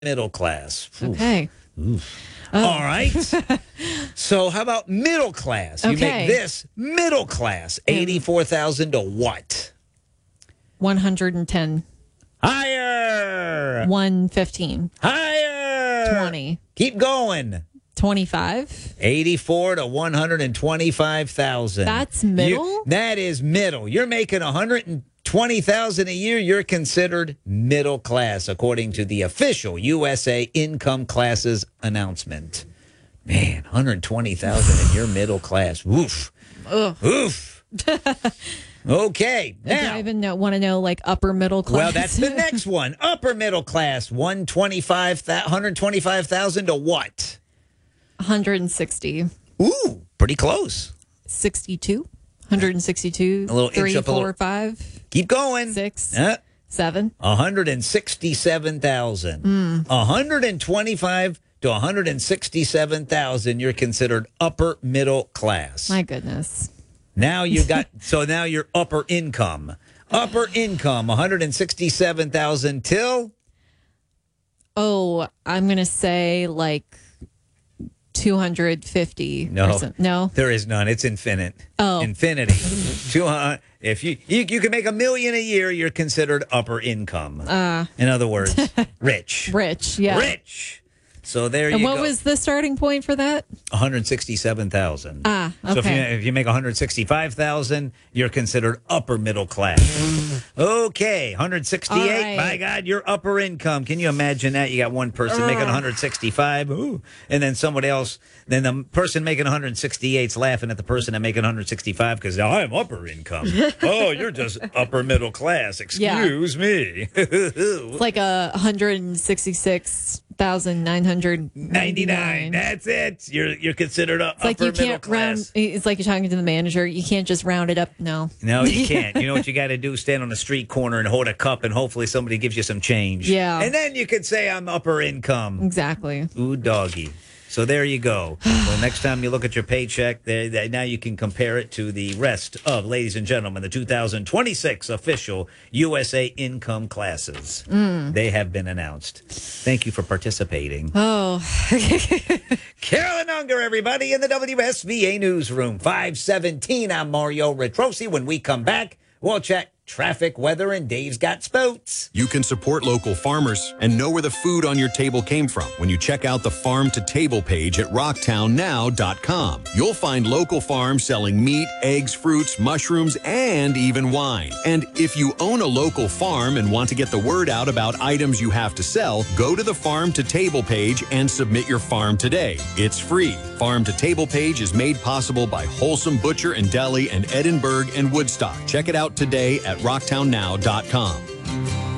middle class. Oof. Okay. All right. So how about middle class? You Okay. make this middle class. 84,000 to what? 110. Higher. 115. Higher. 20. Keep going. 25. 84 to 125,000. That's middle? That is middle. You're making 120,000 a year. You're considered middle class, according to the official USA Income Classes announcement. Man, 120,000 and you're middle class. Woof. Ugh. Oof. Okay. Do I Now, even want to know, like, upper middle class? well, that's the next one. Upper middle class, 125,000 to what? 160. Ooh, pretty close. 62. 162. A little 3, inch up a 4, little. 5, Keep going. 6, Uh, 7. 167,000. 125 to 167,000. You're considered upper middle class. My goodness. Now you got now you're upper income. Upper income 167,000 till Oh, I'm going to say like 250. No. There is none. It's infinite. Oh. Infinity. 200. If you can make $1 million a year, you're considered upper income. In other words, rich. Rich, yeah. Rich. So there you And go. what was the starting point for that? 167,000. Okay. So if you make 165,000, you're considered upper middle class. Okay, 168. All right. My God, you're upper income. Can you imagine that? You got one person making 165, ooh, and then somebody else. Then the person making 168 is laughing at the person that making 165 because I'm upper income. Oh, you're just upper middle class. Excuse me. It's like 166,999. That's it. You're considered It's upper like you middle can't class. round. It's like you're talking to the manager. You can't just round it up. No. No, you can't. You know what you got to do? Stand on the street corner and hold a cup, and hopefully somebody gives you some change. Yeah. And then you could say I'm upper income. Exactly. Ooh, doggy. So there you go. Well, next time you look at your paycheck, now you can compare it to the rest of, ladies and gentlemen, the 2026 official USA Income Classes. They have been announced. Thank you for participating. Oh. Carolyn Unger, everybody, in the WSVA Newsroom. 517, I'm Mario Retrosi. When we come back, we'll check traffic, weather, and Dave's Got Spoats. You can support local farmers and know where the food on your table came from when you check out the Farm to Table page at rocktownnow.com. You'll find local farms selling meat, eggs, fruits, mushrooms, and even wine. And if you own a local farm and want to get the word out about items you have to sell, go to the Farm to Table page and submit your farm today. It's free. Farm to Table page is made possible by Wholesome Butcher and Deli in Edinburgh and Woodstock. Check it out today at rocktownnow.com.